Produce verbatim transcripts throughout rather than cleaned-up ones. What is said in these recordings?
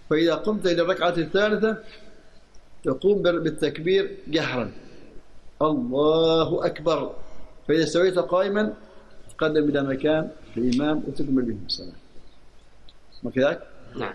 فإذا قمت إلى الركعة الثالثة تقوم بالتكبير جهرا، الله أكبر. فإذا استويت قائما تقدم إلى مكان الإمام وتكمل به الصلاة. ما كذلك؟ نعم.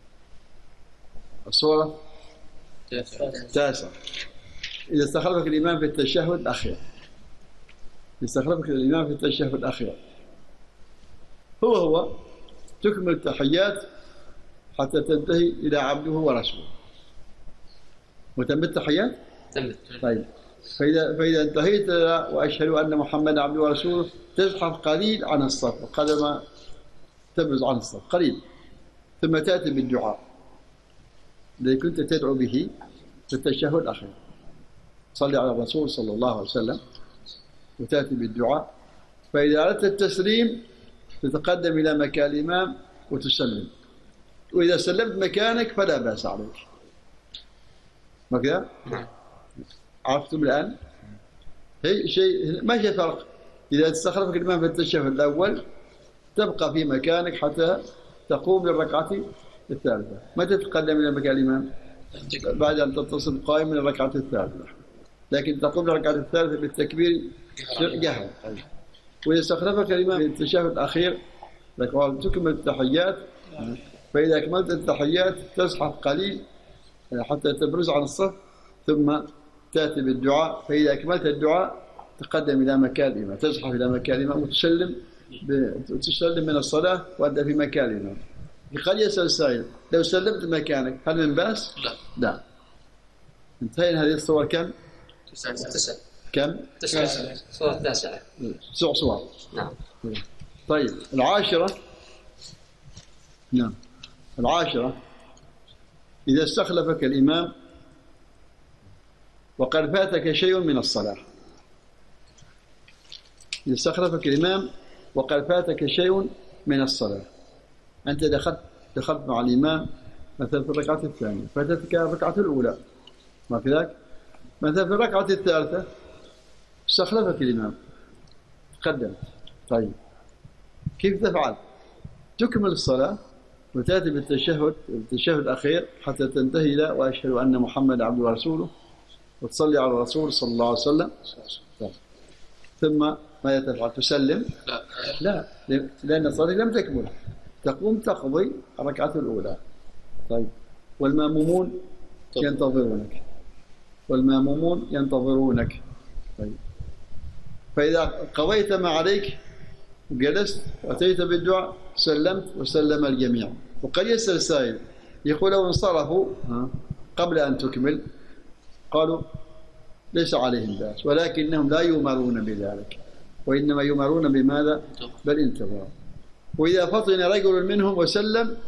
الصورة تاسعة. إذا استخلفك الإمام في التشهد الأخير، استخلفك الإمام في التشهد الأخير هو هو تكمل التحيات حتى تنتهي إلى عبده ورسوله. وتم التحيات؟ تمت. طيب، فإذا فإذا انتهيت وأشهد أن محمدا عبده ورسوله تزحف قليل عن الصف قدر ما تبرز عن الصف قليل، ثم تأتي بالدعاء الذي كنت تدعو به في التشهد الأخير. صلي على الرسول صلى الله عليه وسلم وتأتي بالدعاء. فإذا أردت التسليم تتقدم إلى مكان الإمام وتسلم، وإذا سلمت مكانك فلا بأس عليك. ما كذا؟ عرفتم الآن؟ هي شيء ما في فرق. إذا استخلفك الإمام في التشهد الأول تبقى في مكانك حتى تقوم للركعة الثالثة. متى تتقدم إلى مكان الإمام؟ بعد أن تتصل قائما للركعة الثالثة، لكن تقوم للركعة الثالثة بالتكبير جهرا. وإذا استخلفك الإمام في التشهد الأخير تكمل التحيات. فإذا أكملت التحيات تزحف قليل حتى تبرز عن الصف، ثم تأتي بالدعاء. فإذا أكملت الدعاء تقدم إلى مكان الإمام، تزحف إلى مكان الإمام وتسلم تسلم من الصلاة وأنت في مكان الإمام. قد يسأل السائل لو سلمت مكانك هل من بأس؟ لا. لا. انتهينا هذه الصور كم؟ تسعة. كم؟ تسعة. صورة تاسعة. تسع صور. نعم. طيب العاشرة. نعم العاشرة إذا استخلفك الإمام وقد فاتك شيء من الصلاة. إذا استخلفك الإمام وقد فاتك شيء من الصلاة، أنت دخلت دخلت مع الإمام مثلا في الركعة الثانية فاتتك الركعة الأولى، ما في ذاك. مثلا في الركعة الثالثة استخلفك الإمام تقدم. طيب كيف تفعل؟ تكمل الصلاة وتأتي بالتشهد التشهد الأخير حتى تنتهي إلى وأشهد أن محمد عبده ورسوله وتصلي على الرسول صلى الله عليه وسلم. ثم ماذا تفعل؟ تسلم؟ لا لا، لأن الصلاة لم تكمل. تقوم تقضي الركعة الأولى. طيب والمامومون ينتظرونك والمامومون ينتظرونك. طيب فإذا قضيت ما عليك وجلست وأتيت بالدعاء سلمت وسلم الجميع. وقد يسأل السائل يقول لو انصرفوا قبل أن تكمل قالوا ليس عليهم بأس، ولكنهم لا يؤمرون بذلك، وإنما يؤمرون بماذا؟ بالانتظار. وإذا فطن رجل منهم وسلم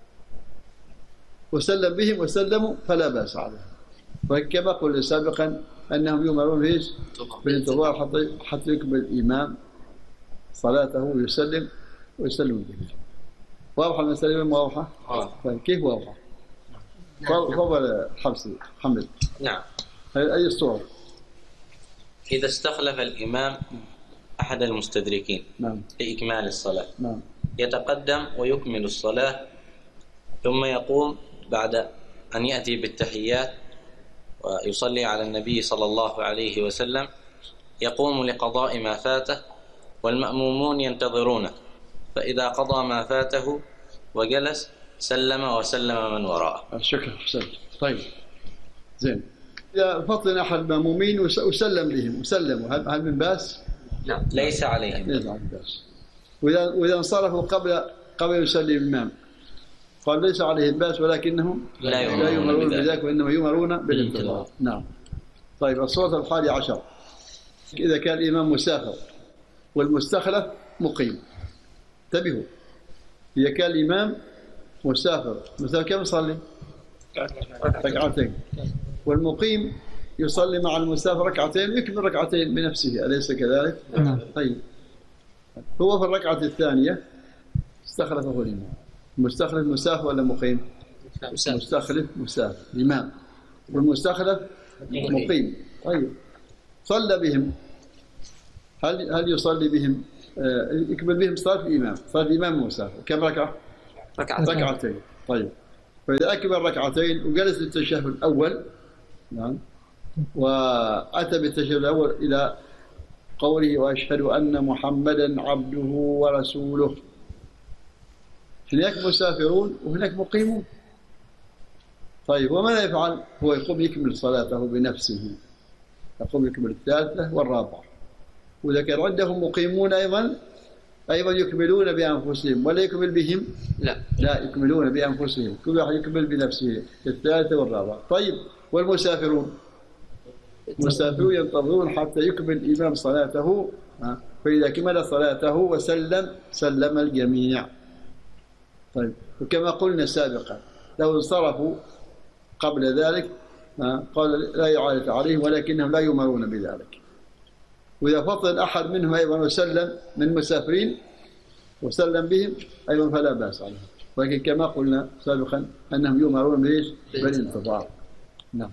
وسلم بهم وسلموا فلا بأس عليهم. وكما قلنا سابقا أنهم يؤمرون بالانتظار حتى حتى يكمل الإمام صلاته ويسلم ويسلم به. واضحة المسألة؟ واضحة؟ طيب كيف واضحة؟ تفضل حمصي حمد. نعم. أي الصورة؟ إذا استخلف الإمام أحد المستدركين نعم. لإكمال الصلاة نعم. يتقدم ويكمل الصلاة، ثم يقوم بعد أن يأتي بالتحيات ويصلي على النبي صلى الله عليه وسلم، يقوم لقضاء ما فاته والمأمومون ينتظرونه، فإذا قضى ما فاته وجلس سلم وسلم من وراءه. شكرا حسنت. طيب زين. إذا فطن أحد المأمومين وسلم لهم وسلموا هل من بأس؟ نعم ليس عليهم. ليس عليهم بأس. وإذا وإذا انصرفوا قبل قبل يصلي الإمام قال ليس عليهم بأس، ولكنهم لا يؤمرون بذلك وإنما يؤمرون بالانتظار. نعم. طيب الصورة الحادية عشر إذا كان الإمام مسافر والمستخلف مقيم. انتبهوا، إذا كان الإمام مسافر مسافر كم يصلي؟ ركعتين. والمقيم يصلي مع المسافر ركعتين يكمل ركعتين بنفسه، أليس كذلك؟ طيب هو في الركعة الثانية استخلفه الإمام. المستخلف مسافر ولا مقيم؟ مستخلف مسافر الإمام، والمستخلف مقيم. طيب صلى بهم، هل هل يصلي بهم يكمل بهم صلاة الإمام؟ صلاة الإمام مسافر كم ركعة؟ ركعتين. ركعتين. طيب فإذا أكمل ركعتين وجلس للتشهد الأول نعم وأتى بالتشهد الأول إلى قوله وأشهد أن محمدا عبده ورسوله. هناك مسافرون وهناك مقيمون. طيب وماذا يفعل؟ هو يقوم يكمل صلاته بنفسه، يقوم يكمل الثالثة والرابعة. وإذا كان عندهم مقيمون أيضا أيضا يكملون بأنفسهم ولا يكمل بهم؟ لا لا يكملون بأنفسهم، كل واحد يكمل بنفسه الثالثة والرابعة. طيب والمسافرون؟ المسافرون ينتظرون حتى يكمل الإمام صلاته، فإذا كمل صلاته وسلم سلم الجميع. طيب وكما قلنا سابقا لو انصرفوا قبل ذلك قال لا إعادة عليهم ولكنهم لا يؤمرون بذلك. وإذا فطن أحد منهم أيضا وسلم من المسافرين وسلم بهم أيضا فلا بأس عليهم، ولكن كما قلنا سابقا أنهم يؤمرون بإيش؟ بالانتظار. نعم.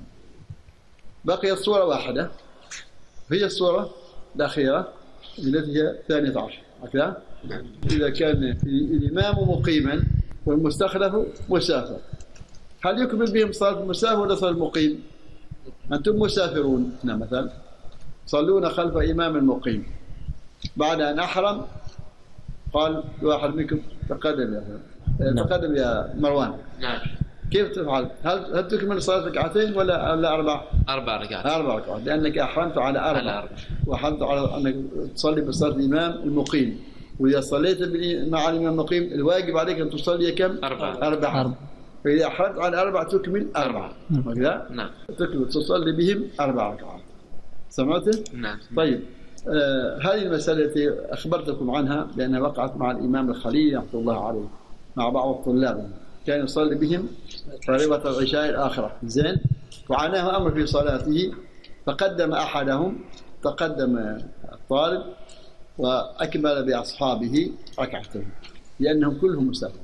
بقي الصورة واحدة هي الصورة الأخيرة التي هي الثانية عشر هكذا. إذا كان الإمام مقيما والمستخلف مسافر هل يكمل بهم صلاة المسافر ولا صلاة المقيم؟ أنتم مسافرون هنا مثلا صلون خلف إمام المقيم، بعد أن أحرم قال واحد منكم تقدم يا تقدم يا مروان. نعم. كيف تفعل؟ هل هل تكمل صلاة ركعتين ولا ولا أربع؟ أربع ركعات. أربع ركعات لأنك أحرمت على أربع. على أربع. وحرمت على أنك تصلي بصلاة الإمام المقيم، وإذا صليت مع الإمام المقيم الواجب عليك أن تصلي كم؟ أربع. أربع. أربع. فإذا أحرمت على أربع تكمل أربع. كذا؟ نعم. تكمل تصلي بهم أربع ركعات. سمعته؟ نعم. طيب آه هذه المسألة التي أخبرتكم عنها لأنها وقعت مع الإمام الخليل رحمه الله عليه مع بعض الطلاب كان يصلي بهم فريضة العشاء الآخرة زين، وعناه أمر في صلاته فقدم أحدهم تقدم الطالب وأكمل بأصحابه ركعتين لأنهم كلهم مسافرون،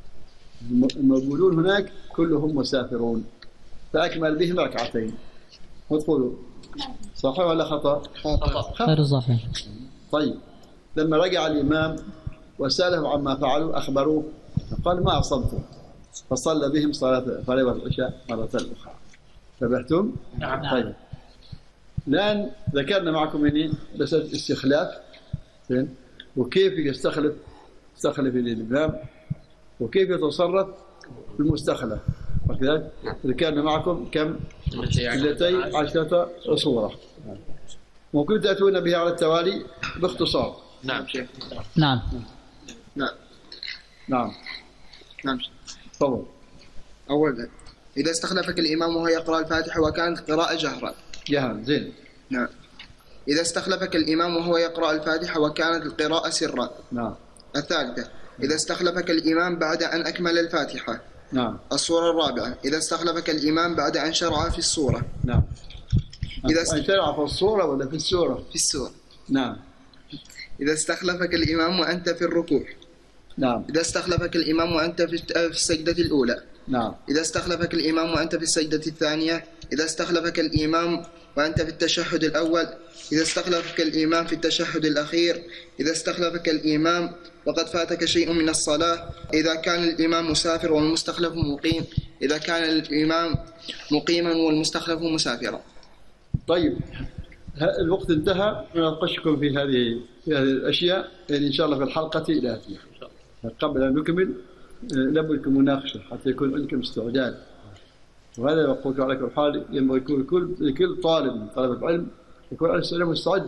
الموجودون هناك كلهم مسافرون فأكمل بهم ركعتين. وتقولوا صحيح ولا خطأ؟ خطأ. غير صحيح. طيب لما رجع الإمام وسألهم عما فعلوا أخبروه فقال ما أصبتم، فصلى بهم صلاة فريضة العشاء مرة أخرى. تبعتم؟ نعم. طيب الآن ذكرنا معكم هنا بس استخلاف وكيف يستخلف يستخلف الإمام وكيف يتصرف في المستخلف وكذلك ذكرنا معكم كم؟ اثنتي عشرة صورة ممكن تأتون بها على التوالي باختصار. نعم شيخ. نعم. نعم. نعم. نعم. تفضل. أولا إذا استخلفك الإمام وهو يقرأ الفاتحة وكانت قراءة جهرا. جهرا زين. نعم. إذا استخلفك الإمام وهو يقرأ الفاتحة وكانت القراءة سرا. نعم. الثالثة إذا استخلفك الإمام بعد أن أكمل الفاتحة. نعم. الصورة الرابعة إذا استخلفك الإمام بعد أن شرع في الصورة. نعم. إذا است... شرع في الصورة ولا في السورة؟ في السورة. نعم. إذا استخلفك الإمام وأنت في الركوع. نعم. إذا استخلفك الإمام وأنت في السجدة الأولى. نعم. إذا استخلفك الإمام وأنت في السجدة الثانية. إذا استخلفك الإمام وأنت في التشهد الأول. إذا استخلفك الإمام في التشهد الأخير. إذا استخلفك الإمام وقد فاتك شيء من الصلاة. إذا كان الإمام مسافر والمستخلف مقيم. إذا كان الإمام مقيما والمستخلف مسافرا. طيب الوقت انتهى، نناقشكم في هذه في هذه الأشياء يعني إن شاء الله في الحلقة الآتية. قبل أن نكمل لابد من مناقشة حتى يكون عندكم استعداد، وهذا يقول على كل حال ينبغي يكون كل لكل طالب من طلبة العلم يكون على السلام مستعد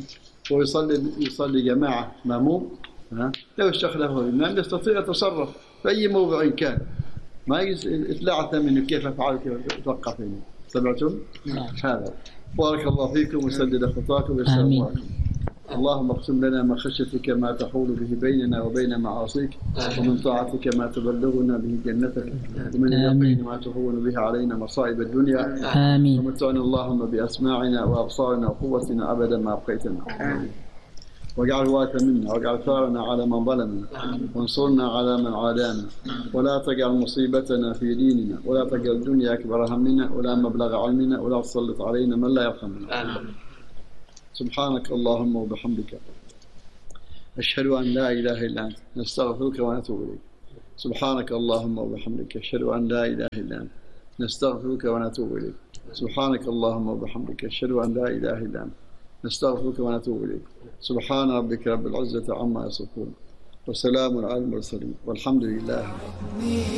ويصلي يصلي جماعة مأموم. لو استخلفه الإمام يستطيع التصرف في أي موضع كان، ما يتلعث منه كيف أفعل كيف أتوقف منه. سمعتم؟ هذا. بارك الله فيكم وسدد خطاكم ويسر أموركم. اللهم اقسم لنا من خشيتك ما تحول به بيننا وبين معاصيك، ومن طاعتك ما تبلغنا به جنتك، ومن اليقين ما تهون به علينا مصائب الدنيا. آمين. ومتعنا اللهم بأسماعنا وأبصارنا وقوتنا أبدا ما أبقيتنا، واجعل وارثا منا، واجعل ثارنا على من ظلمنا، وانصرنا على من عادانا، ولا تجعل مصيبتنا في ديننا، ولا تجعل الدنيا أكبر همنا ولا مبلغ علمنا، ولا تسلط علينا من لا يرحمنا. سبحانك اللهم وبحمدك أشهد أن لا إله إلا أنت نستغفرك ونتوب إليك. سبحانك اللهم وبحمدك أشهد أن لا إله إلا أنت نستغفرك ونتوب إليك. سبحانك اللهم وبحمدك أشهد أن لا إله إلا أنت نستغفرك ونتوب إليك. سبحان ربك رب العزة عما يصفون وسلام على المرسلين والحمد لله.